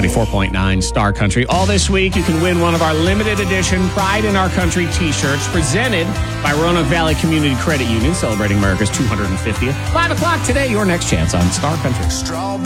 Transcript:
94.9 Star Country. All this week, you can win one of our limited edition Pride in Our Country t-shirts presented by Roanoke Valley Community Credit Union, celebrating America's 250th. 5 o'clock today, your next chance on Star Country.